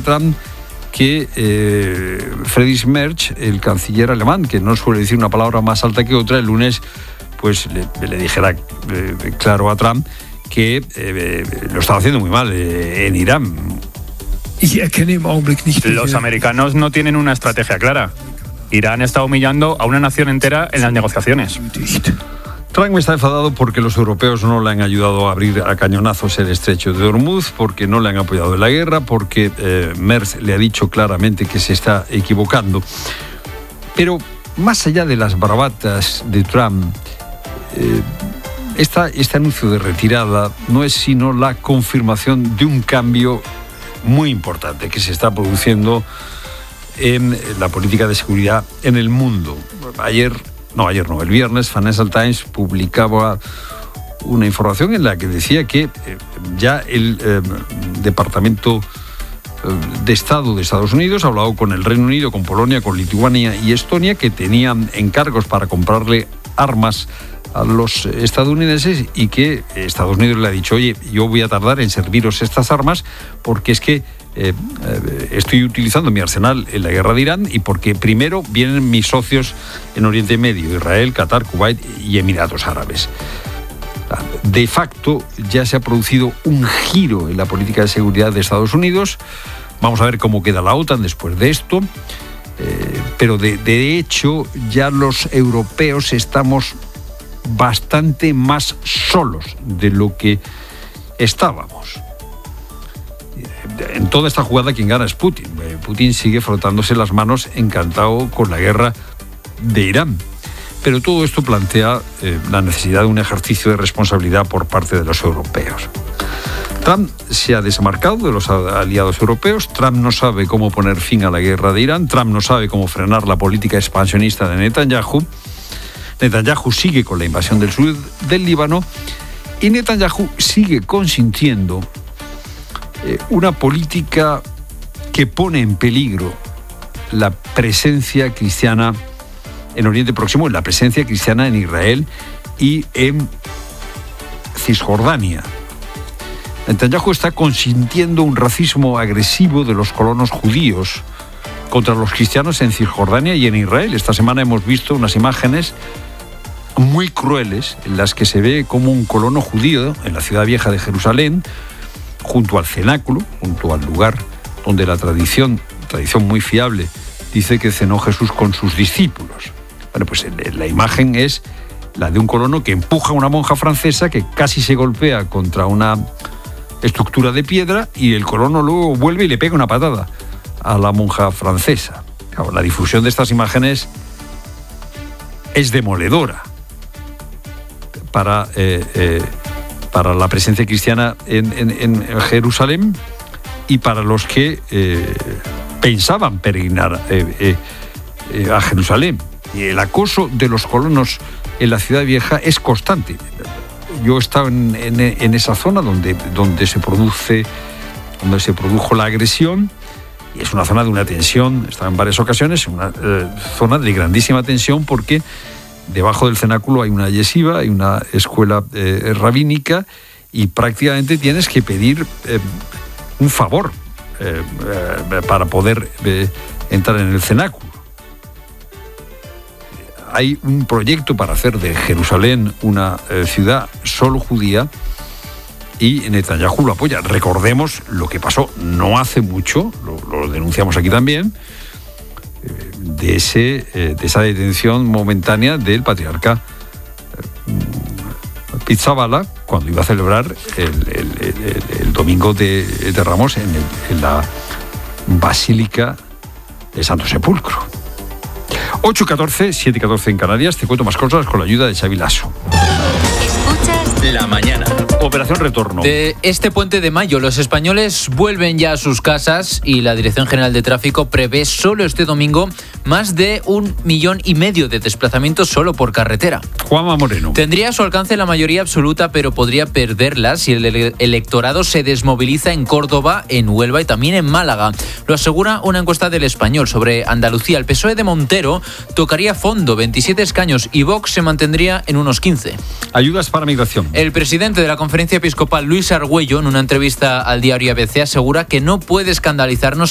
Trump que Friedrich Merz, el canciller alemán, que no suele decir una palabra más alta que otra, el lunes pues le dijera claro a Trump que lo estaba haciendo muy mal en Irán. Los americanos no tienen una estrategia clara. Irán está humillando a una nación entera en las negociaciones. Trump está enfadado porque los europeos no le han ayudado a abrir a cañonazos el estrecho de Hormuz, porque no le han apoyado en la guerra, porque Merz le ha dicho claramente que se está equivocando. Pero más allá de las bravatas de Trump, este anuncio de retirada no es sino la confirmación de un cambio muy importante que se está produciendo en la política de seguridad en el mundo. El viernes Financial Times publicaba una información en la que decía que ya el Departamento de Estado de Estados Unidos ha hablado con el Reino Unido, con Polonia, con Lituania y Estonia, que tenían encargos para comprarle armas a los estadounidenses, y que Estados Unidos le ha dicho: oye, yo voy a tardar en serviros estas armas porque es que estoy utilizando mi arsenal en la guerra de Irán, y porque primero vienen mis socios en Oriente Medio, Israel, Qatar, Kuwait y Emiratos Árabes. De facto ya se ha producido un giro en la política de seguridad de Estados Unidos. Vamos a ver cómo queda la OTAN después de esto, pero de hecho ya los europeos estamos bastante más solos de lo que estábamos. En toda esta jugada quien gana es Putin. Putin sigue frotándose las manos, encantado con la guerra de Irán. Pero todo esto plantea la necesidad de un ejercicio de responsabilidad por parte de los europeos. Trump se ha desmarcado de los aliados europeos. Trump no sabe cómo poner fin a la guerra de Irán. Trump no sabe cómo frenar la política expansionista de Netanyahu. Netanyahu sigue con la invasión del sur del Líbano, y Netanyahu sigue consintiendo una política que pone en peligro la presencia cristiana en Oriente Próximo, la presencia cristiana en Israel y en Cisjordania. Netanyahu está consintiendo un racismo agresivo de los colonos judíos contra los cristianos en Cisjordania y en Israel. Esta semana hemos visto unas imágenes muy crueles en las que se ve como un colono judío en la ciudad vieja de Jerusalén, junto al cenáculo, junto al lugar donde la tradición muy fiable, dice que cenó Jesús con sus discípulos. Bueno, pues la imagen es la de un colono que empuja a una monja francesa que casi se golpea contra una estructura de piedra, y el colono luego vuelve y le pega una patada a la monja francesa. Claro, la difusión de estas imágenes es demoledora para la presencia cristiana en Jerusalén y para los que pensaban peregrinar a Jerusalén. Y el acoso de los colonos en la ciudad vieja es constante. Yo he estado en esa zona donde se produjo la agresión, y es una zona de una tensión. He estado en varias ocasiones, una zona de grandísima tensión, porque debajo del cenáculo hay una yeshiva, hay una escuela rabínica, y prácticamente tienes que pedir un favor para poder entrar en el cenáculo. Hay un proyecto para hacer de Jerusalén una ciudad solo judía, y Netanyahu lo apoya. Recordemos lo que pasó no hace mucho, lo denunciamos aquí también, de esa detención momentánea del patriarca Pizzaballa cuando iba a celebrar el domingo de Ramos en la Basílica de Santo Sepulcro. 8:14, 7:14 en Canarias. Te cuento más cosas con la ayuda de Xavi Lasso. Escuchas La Mañana. Operación Retorno. De este puente de mayo, los españoles vuelven ya a sus casas, y la Dirección General de Tráfico prevé solo este domingo más de 1,5 millones de desplazamientos solo por carretera. Juanma Moreno. Tendría a su alcance la mayoría absoluta, pero podría perderla si el electorado se desmoviliza en Córdoba, en Huelva y también en Málaga. Lo asegura una encuesta del Español sobre Andalucía. El PSOE de Montero tocaría fondo, 27 escaños, y Vox se mantendría en unos 15. Ayudas para migración. El presidente de la Conferencia Episcopal, Luis Argüello, en una entrevista al diario ABC, asegura que no puede escandalizarnos